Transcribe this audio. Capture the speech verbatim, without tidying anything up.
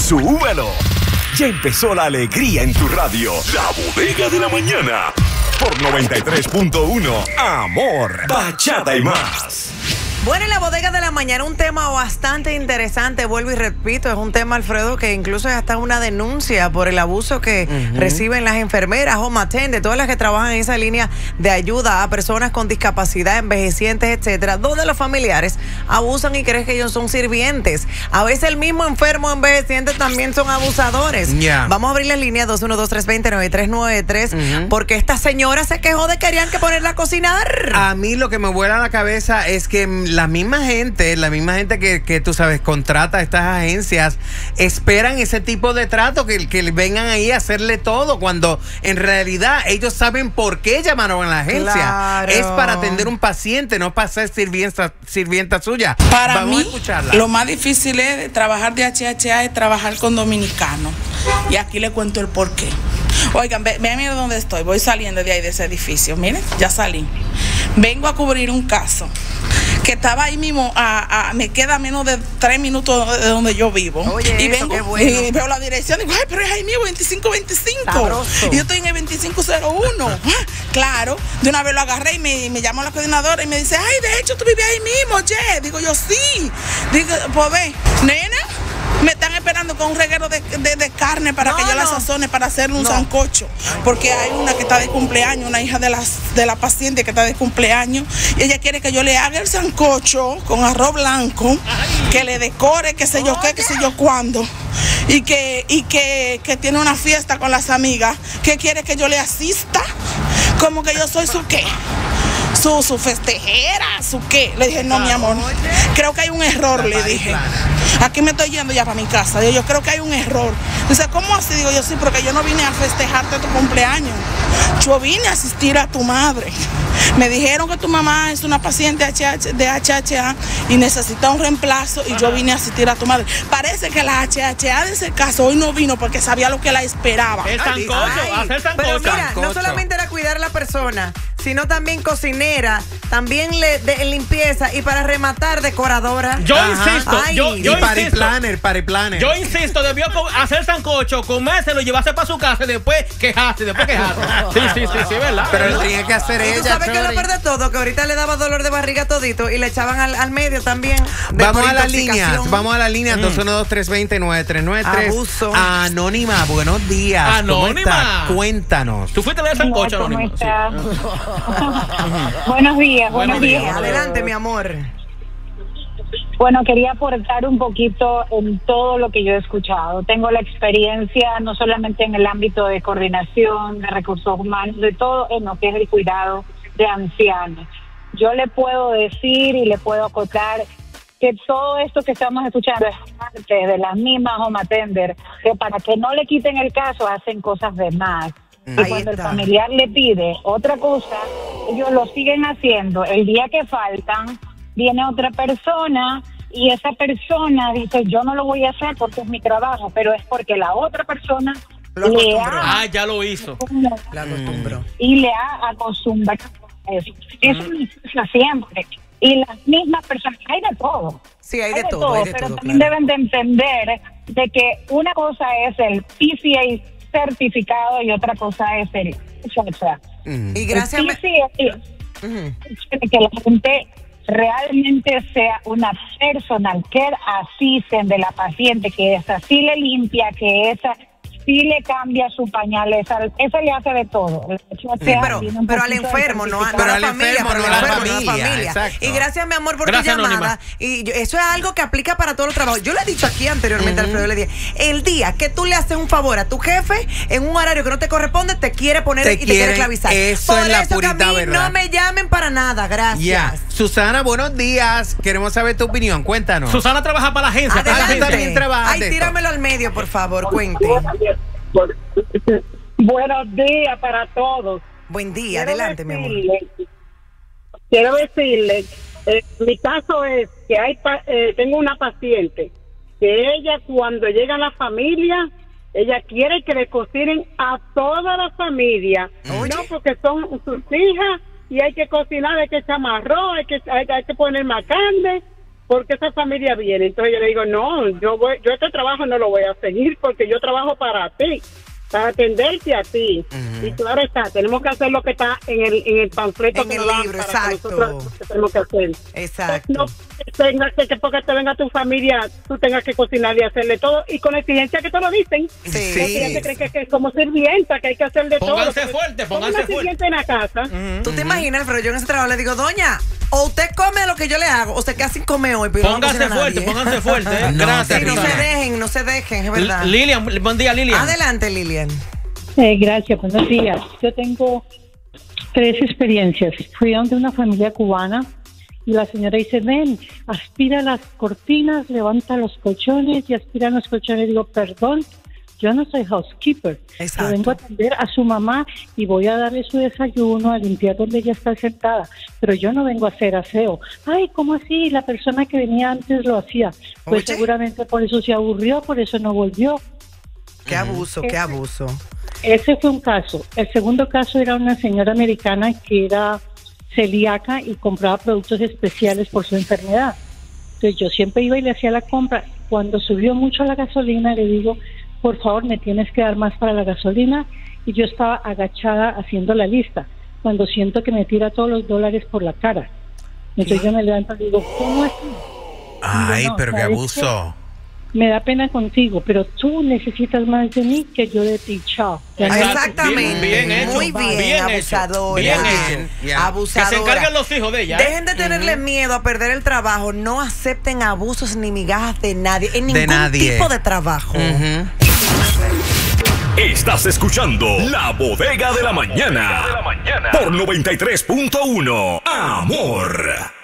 ¡súbelo! Ya empezó la alegría en tu radio. La Bodega de la Mañana. Por noventa y tres punto uno. Amor, bachata y más. Bueno, en la Bodega de la Mañana un tema bastante interesante, vuelvo y repito, es un tema, Alfredo, que incluso es hasta una denuncia por el abuso que uh-huh. reciben las enfermeras, home attendants, todas las que trabajan en esa línea de ayuda a personas con discapacidad, envejecientes, etcétera, donde los familiares abusan y creen que ellos son sirvientes. A veces el mismo enfermo envejeciente también son abusadores. Yeah. Vamos a abrir la línea dos uno dos, tres dos cero, nueve tres nueve tres uh-huh. porque esta señora se quejó de que querían que ponerla a cocinar. A mí lo que me vuela a la cabeza es que la misma gente, la misma gente que, que tú sabes, contrata a estas agencias, esperan ese tipo de trato, que, que vengan ahí a hacerle todo, cuando en realidad ellos saben por qué llamaron a la agencia. Claro. Es para atender un paciente, no para ser sirvienta, sirvienta suya. Para Vamos mí, a escucharla. Lo más difícil es de trabajar de H H A es trabajar con dominicanos. Y aquí le cuento el por qué. Oigan, vean ve, mira dónde estoy. Voy saliendo de ahí, de ese edificio. Miren, ya salí. Vengo a cubrir un caso que estaba ahí mismo, a, a, me queda menos de tres minutos de donde yo vivo. Oye, y eso, vengo qué bueno. Y veo la dirección y digo, ay, pero es ahí mismo, veinticinco veinticinco. Y yo estoy en el veinticinco cero uno. Claro, de una vez lo agarré y me, me llamó la coordinadora y me dice, ay, de hecho tú vives ahí mismo, che. Digo yo, sí. Digo, pues ve, nena, me están esperando con un reguero de, de, de carne para no, que yo no. la sazone para hacerle un no. sancocho. Porque hay una que está de cumpleaños, una hija de, las, de la paciente que está de cumpleaños. Y ella quiere que yo le haga el sancocho con arroz blanco, Ay. que le decore, qué sé yo oh, qué, qué sé yo cuándo. Y que, y que, que tiene una fiesta con las amigas. Que quiere que yo le asista. Como que yo soy su qué. Su, su festejera, su qué. Le dije, no, mi amor, creo que hay un error, le dije. Aquí me estoy yendo ya para mi casa. Yo, yo creo que hay un error. Dice, ¿cómo así? Digo yo, sí, porque yo no vine a festejarte tu cumpleaños. Yo vine a asistir a tu madre. Me dijeron que tu mamá es una paciente de H H A y necesita un reemplazo y yo vine a asistir a tu madre. Parece que la H H A de ese caso hoy no vino porque sabía lo que la esperaba. El sancocho, hacer sancocho. Pero mira, sancocho. No solamente era cuidar a la persona, sino también cocinera, también le, de, limpieza y para rematar decoradora. Yo Ajá. insisto, Ay. yo, yo y party insisto, planner, party planner. Yo insisto, debió hacer sancocho, comérselo, llevarse para su casa y después quejarse, después quejarse. Sí, sí, sí, sí, ¿verdad? Pero lo tenía que hacer ella. ¿Tú sabes qué es lo peor de todo? Que ahorita le daba dolor de barriga todito y le echaban al, al medio también. Vamos a las líneas, vamos a la línea mm. dos uno dos, tres dos cero, nueve tres nueve tres. Abuso. Anónima, buenos días. Anónima. Cuéntanos. ¿Tú fuiste a leer sancocho, ¿Cómo Anónima? estás? Sí. Buenos días, buenos, buenos días. días. Adelante, mi amor. Bueno, quería aportar un poquito en todo lo que yo he escuchado. Tengo la experiencia no solamente en el ámbito de coordinación, de recursos humanos, de todo en lo que es el cuidado de ancianos. Yo le puedo decir y le puedo acotar que todo esto que estamos escuchando es parte de las mismas home attenders, que para que no le quiten el caso hacen cosas de más. Y Ahí cuando está. el familiar le pide otra cosa, ellos lo siguen haciendo. El día que faltan, viene otra persona y esa persona dice, yo no lo voy a hacer porque es mi trabajo, pero es porque la otra persona lo le acostumbró. ha... Ah, ya lo hizo. La acostumbró. Y le ha acostumbrado a eso. Eso Mm. pasa siempre. Y las mismas personas, hay de todo. Sí, hay de todo, hay de pero todo, también claro. deben de entender de que una cosa es el P C A certificado y otra cosa es el o sea, Mm. Y gracias el me- P C A Ujú. es que la gente realmente sea una personal care assistant de la paciente, que esa sí le limpia, que esa sí le cambia su pañal, esa, esa le hace de todo. Sí, pero, pero al enfermo, no a, no Pero a al la familia, enfermo, pero no al a la enfermo, no a la familia, familia. exacto. Y gracias, mi amor, por Gracias, tu llamada. Anónima. Y yo- eso es algo que aplica para todos los trabajos. Yo le he dicho aquí anteriormente, uh-huh. Alfredo, le dije, el día que tú le haces un favor a tu jefe en un horario que no te corresponde, te quiere poner Te y te quiere quieren, esclavizar. eso por es la eso que a purita mí verdad. no me llamen para nada, gracias. Ya. Susana, buenos días. Queremos saber tu opinión. Cuéntanos. Susana trabaja para la agencia. para la Adelante. agencia. también trabajas Ay, de esto. tíramelo al medio, por favor, cuente. Buenos días para todos. Buen día, Quiero adelante, mi amor. decirle- Quiero decirle, eh, mi caso es que hay pa- eh, tengo una paciente que ella cuando llega a la familia, ella quiere que le cocinen a toda la familia. Oye. No, porque son sus hijas y hay que cocinar, hay que echar más arroz, hay que, hay, hay que poner más carne. porque esa familia viene. Entonces yo le digo, no, yo voy, yo este trabajo no lo voy a seguir porque yo trabajo para ti, para atenderte a ti. Uh-huh. Y claro está, tenemos que hacer lo que está en el, en el panfleto en que el nos dan libro, para exacto. que nosotros lo que tenemos que hacer. Exacto. No tengas que, que porque te venga tu familia, tú tengas que cocinar y hacerle todo, y con exigencia que te lo dicen. Sí. Sí. La gente cree que, que es como sirvienta, que hay que hacerle todo. Pónganse fuerte, pónganse fuerte. en la casa. Uh-huh. ¿Tú te imaginas, Alfredo? Yo en ese trabajo le digo, doña, o usted come lo que yo le hago, o se queda sin comer hoy. Pero pónganse no fuerte, pónganse fuerte. Eh. No, Gracias. Sí, no se dejen, no se dejen, es verdad. Lilian, buen día, Lilian. Adelante, Lilian. Eh, gracias, buenos días. Yo tengo tres experiencias. Fui a donde una familia cubana y la señora dice, ven, aspira las cortinas, levanta los colchones y aspira los colchones. Digo, perdón, yo no soy housekeeper. Exacto. Yo vengo a atender a su mamá y voy a darle su desayuno, a limpiar donde ella está sentada, pero yo no vengo a hacer aseo. Ay, ¿cómo así? La persona que venía antes lo hacía. Pues Oye. seguramente por eso se aburrió, por eso no volvió. Qué abuso, qué abuso. Ese fue un caso. El segundo caso era una señora americana que era celíaca y compraba productos especiales por su enfermedad. Entonces yo siempre iba y le hacía la compra. Cuando subió mucho la gasolina, le digo, por favor, me tienes que dar más para la gasolina. Y yo estaba agachada haciendo la lista, cuando siento que me tira todos los dólares por la cara. Entonces yo me levanto y digo, ¿cómo es? Ay, Digo, no, pero qué ¿sabes abuso. qué? Me da pena contigo, pero tú necesitas más de mí que yo de ti. Chao. Ya no- Exactamente. Bien, bien hecho. Muy bien, Bien hecho. abusadora. Bien hecho. Ya. Abusadora. Que se encarguen los hijos de ella. ¿eh? Dejen de tenerle miedo a perder el trabajo. No acepten abusos ni migajas de nadie. En ningún nadie. tipo de trabajo. Ujú. Estás escuchando La Bodega de la Mañana por noventa y tres punto uno Amor.